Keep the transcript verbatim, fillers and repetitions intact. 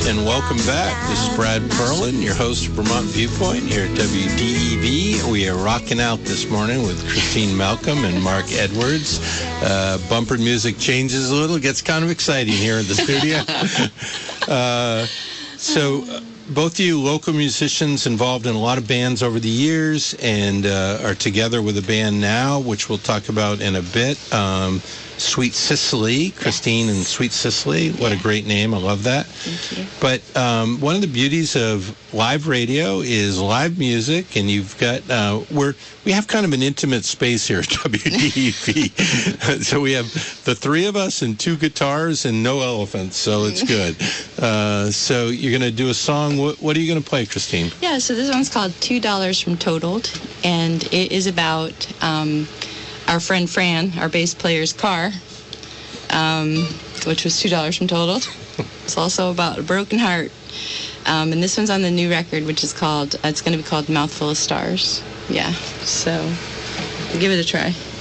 and welcome back. This is Brad Perlin, your host of Vermont Viewpoint here at W D E V. We are rocking out this morning with Christine Malcolm and Mark Edwards. Uh, bumper music changes a little, gets kind of exciting here in the studio. uh, so, uh, both of you local musicians involved in a lot of bands over the years and uh, are together with a band now, which we'll talk about in a bit. Um, Sweet Cicely, Christine and Sweet Cicely. What a great name. I love that. Thank you. But um, one of the beauties of live radio is live music, and you've got, uh, we're, we have kind of an intimate space here at W D E V. So we have the three of us and two guitars and no elephants, so it's good. Uh, so you're going to do a song. What, what are you going to play, Christine? Yeah, so this one's called two dollars from Totaled, and it is about um, our friend Fran, our bass player's car, um, which was two dollars from Totaled. It's also about a broken heart. Um, and this one's on the new record, which is called, uh, it's going to be called Mouthful of Stars. Yeah, so give it a try.